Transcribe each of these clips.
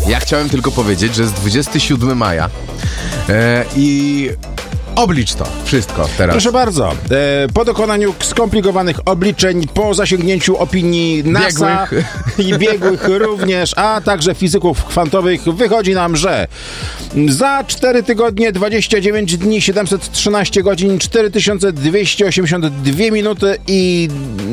Ja chciałem tylko powiedzieć, że jest 27 maja i oblicz to wszystko teraz. Proszę bardzo. Po dokonaniu skomplikowanych obliczeń, po zasięgnięciu opinii NASA i biegłych również, a także fizyków kwantowych, wychodzi nam, że za 4 tygodnie, 29 dni, 713 godzin, 4282 minuty i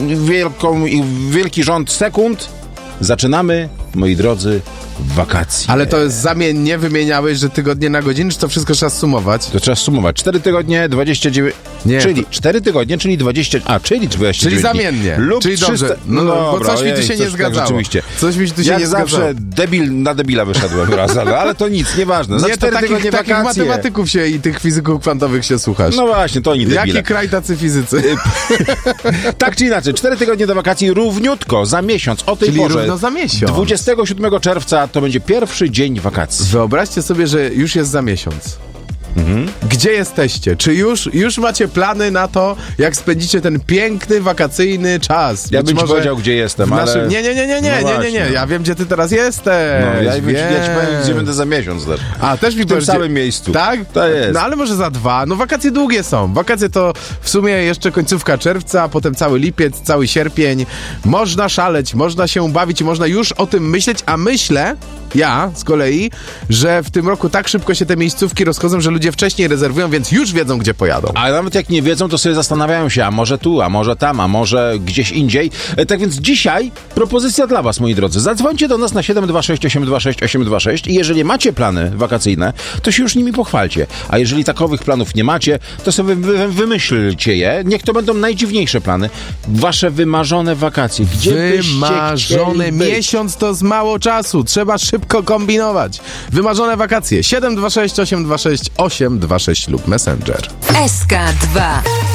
wielki rząd sekund zaczynamy, moi drodzy, wakacje. Ale to jest zamiennie, wymieniałeś, że tygodnie na godziny, czy to wszystko trzeba sumować? To trzeba sumować. 4 tygodnie, 29... Nie. Czyli 4 tygodnie, czyli 20... czyli 29 Czyli zamiennie. Lub czyli 300... dobrze. No, bo coś mi tu się nie zgadzało. Tak, rzeczywiście. Coś mi tu się Jak nie zawsze zgadzało. na debila wyszedłem raz, ale to nic, nieważne. Za Nie, 4 to tygodnie takich wakacje. matematyków się i tych fizyków kwantowych się słuchasz. No właśnie, to oni debile. Jaki kraj tacy fizycy? Tak czy inaczej, 4 tygodnie do wakacji równiutko za miesiąc. O tej Czyli porze, równo za miesiąc. 27 czerwca to będzie pierwszy dzień wakacji. Wyobraźcie sobie, że już jest za miesiąc. Gdzie jesteście? Czy już macie plany na to, jak spędzicie ten piękny, wakacyjny czas? Ja bym ci powiedział, gdzie jestem, ale... Nie. Ja wiem, gdzie ty teraz jesteś. No, ja ci powiem, gdzie będę za miesiąc też. A, też mi w tym samym miejscu. Tak? To jest. No ale może za 2. No wakacje długie są. Wakacje to w sumie jeszcze końcówka czerwca, potem cały lipiec, cały sierpień. Można szaleć, można się bawić i można już o tym myśleć, a myślę, ja z kolei, że w tym roku tak szybko się te miejscówki rozchodzą, że ludzie wcześniej rezerwują, więc już wiedzą, gdzie pojadą. A nawet jak nie wiedzą, to sobie zastanawiają się, a może tu, a może tam, a może gdzieś indziej. Tak więc dzisiaj propozycja dla was, moi drodzy. Zadzwońcie do nas na 726 826 826 i jeżeli macie plany wakacyjne, to się już nimi pochwalcie. A jeżeli takowych planów nie macie, to sobie wymyślcie je. Niech to będą najdziwniejsze plany. Wasze wymarzone wakacje. Gdzie wymarzone miesiąc to z mało czasu. Trzeba szybko kombinować. Wymarzone wakacje. 726 826 826 lub Messenger. SK2.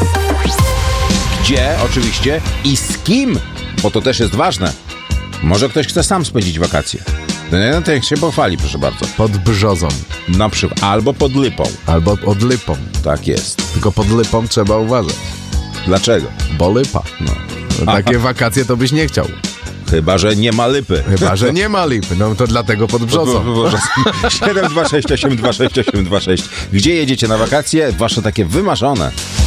Gdzie, oczywiście, i z kim? Bo to też jest ważne. Może ktoś chce sam spędzić wakacje. No to niech się pochwali, proszę bardzo. Pod brzozą. Na przykład. Albo pod Lypą. Albo pod Lypą. Tak jest. Tylko pod Lypą trzeba uważać. Dlaczego? Bo Lypa. No. Takie wakacje to byś nie chciał. Chyba, że nie ma Lypy. Chyba, że nie ma Lipy. No to dlatego pod brzozą. 726 826 826. Gdzie jedziecie na wakacje? Wasze takie wymarzone.